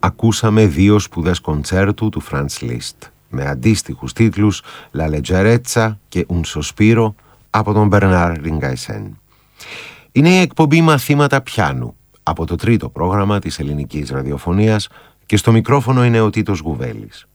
ακούσαμε δύο σπουδές κοντσέρτου του Franz Liszt με αντίστοιχους τίτλους «La Leggerezza» και «Un Sospiro» από τον Bernard Ringaisen. Είναι η εκπομπή «Μαθήματα πιάνου» από το τρίτο πρόγραμμα της ελληνικής ραδιοφωνίας και στο μικρόφωνο είναι ο Τίτος Γουβέλης.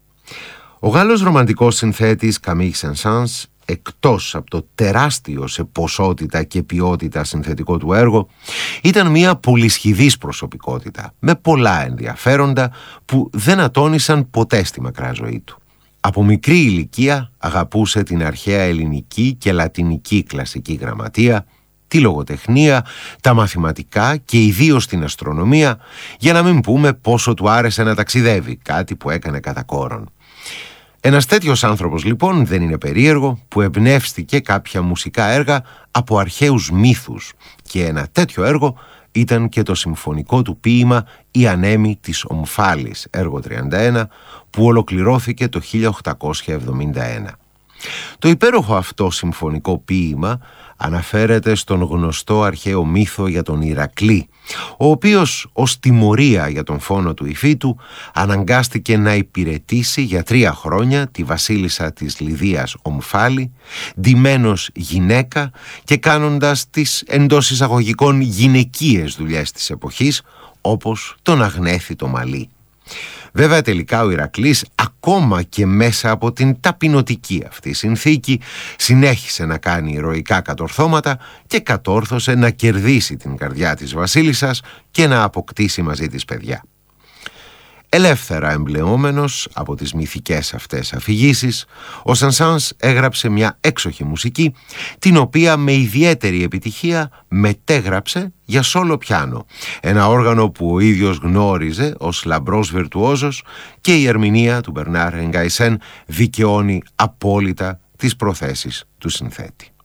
Ο Γάλλος ρομαντικός συνθέτης Camille Saint-Saëns, εκτός από το τεράστιο σε ποσότητα και ποιότητα συνθετικό του έργο, ήταν μια πολυσχηδής προσωπικότητα με πολλά ενδιαφέροντα που δεν ατώνησαν ποτέ στη μακρά ζωή του. Από μικρή ηλικία αγαπούσε την αρχαία ελληνική και λατινική κλασική γραμματεία, τη λογοτεχνία, τα μαθηματικά και ιδίως την αστρονομία, για να μην πούμε πόσο του άρεσε να ταξιδεύει, κάτι που έκανε κατά κόρον. Ένας τέτοιος άνθρωπος λοιπόν δεν είναι περίεργο που εμπνεύστηκε κάποια μουσικά έργα από αρχαίους μύθους και ένα τέτοιο έργο ήταν και το συμφωνικό του ποίημα «Η Ανέμη της Ομφάλης», έργο 31, που ολοκληρώθηκε το 1871. Το υπέροχο αυτό συμφωνικό ποίημα αναφέρεται στον γνωστό αρχαίο μύθο για τον Ηρακλή, ο οποίος ως τιμωρία για τον φόνο του υφήτου αναγκάστηκε να υπηρετήσει για 3 χρόνια τη βασίλισσα της Λιδίας Ομφάλη, ντυμένος γυναίκα και κάνοντας τις εντός εισαγωγικών γυναικείες δουλειές της εποχής, όπως τον αγνέθητο μαλλί. Βέβαια τελικά ο Ηρακλής, ακόμα και μέσα από την ταπεινωτική αυτή συνθήκη, συνέχισε να κάνει ηρωικά κατορθώματα και κατόρθωσε να κερδίσει την καρδιά της βασίλισσας και να αποκτήσει μαζί της παιδιά. Ελεύθερα εμπλεόμενος από τις μυθικές αυτές αφηγήσεις, ο Saint-Saëns έγραψε μια έξοχη μουσική, την οποία με ιδιαίτερη επιτυχία μετέγραψε για σόλο πιάνο, ένα όργανο που ο ίδιος γνώριζε ως λαμπρός βιρτουόζος, και η ερμηνεία του Bernard Ringaisen δικαιώνει απόλυτα τις προθέσεις του συνθέτη.